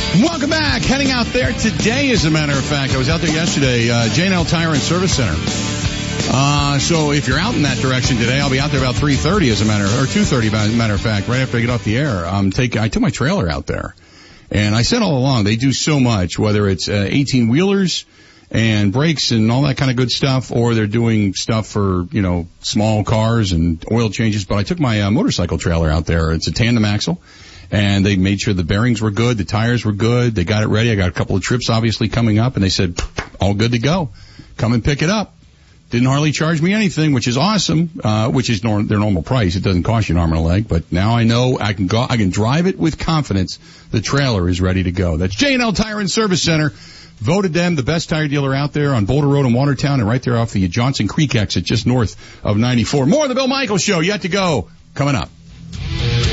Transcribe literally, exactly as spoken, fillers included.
Welcome back. Heading out there today, as a matter of fact. I was out there yesterday, uh, J and L Tire and Service Center. Uh, so if you're out in that direction today, I'll be out there about three thirty, as a matter, or two thirty, as a matter of fact, right after I get off the air. Um, take, I took my trailer out there. And I said all along, they do so much, whether it's uh, eighteen-wheelers and brakes and all that kind of good stuff, or they're doing stuff for, you know, small cars and oil changes. But I took my uh, motorcycle trailer out there. It's a tandem axle. And they made sure the bearings were good, the tires were good, they got it ready. I got a couple of trips obviously coming up, and they said, all good to go. Come and pick it up. Didn't hardly charge me anything, which is awesome, uh, which is nor- their normal price. It doesn't cost you an arm and a leg, but now I know I can go, I can drive it with confidence. The trailer is ready to go. That's J and L Tire and Service Center. Voted them the best tire dealer out there on Boulder Road in Watertown, and right there off the Johnson Creek exit just north of ninety-four. More of the Bill Michaels Show yet to go. Coming up.